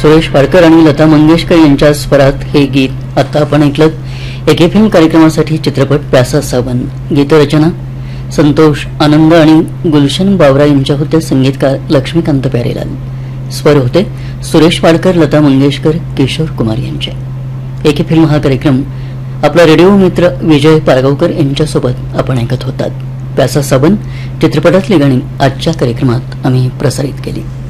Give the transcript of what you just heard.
सुरेश वाडकर आणि लता मंगेशकर यांच्या स्वरात हे गीत आता आपण ऐकलं एके फिल्म कार्यक्रमासाठी चित्रपट प्यासा साबन. गीतरचना संतोष आनंद आणि गुलशन बावरा यांच्या होत्या. संगीतकार लक्ष्मीकांत प्यारेलाल. स्वर होते सुरेश वाडकर, लता मंगेशकर, किशोर कुमार यांचे. एके फिल्म हा कार्यक्रम आपला रेडिओ मित्र विजय पारगावकर यांच्यासोबत आपण ऐकत होतात. प्यासा साबन चित्रपटातली गाणी आजच्या कार्यक्रमात आम्ही प्रसारित केली.